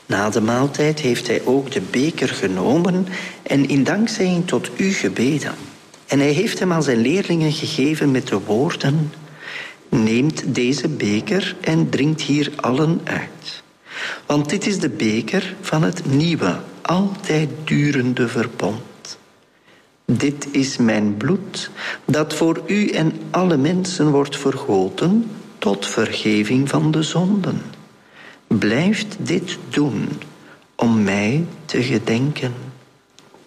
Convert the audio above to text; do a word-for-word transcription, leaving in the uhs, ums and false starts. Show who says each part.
Speaker 1: Na de maaltijd heeft hij ook de beker genomen en in dankzegging tot u gebeden. En hij heeft hem aan zijn leerlingen gegeven met de woorden: neemt deze beker en drinkt hier allen uit. Want dit is de beker van het nieuwe, altijd durende verbond. Dit is mijn bloed, dat voor u en alle mensen wordt vergoten tot vergeving van de zonden. Blijft dit doen om mij te gedenken.